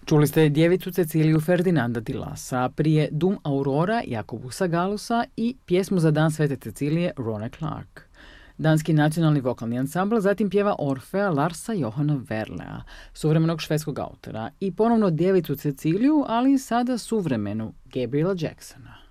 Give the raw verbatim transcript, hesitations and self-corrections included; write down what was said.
Čuli ste djevicu Ceciliju Ferdinanda di Lassa, prije Dum Aurora Jakobusa Galusa i pjesmu za Dan Svete Cecilije Rone Clark. Danski nacionalni vokalni ansambl zatim pjeva Orfea Larsa Johana Verlea, suvremenog švedskog autora, i ponovno djevicu Ceciliju, ali sada suvremenu Gabriela Jacksona.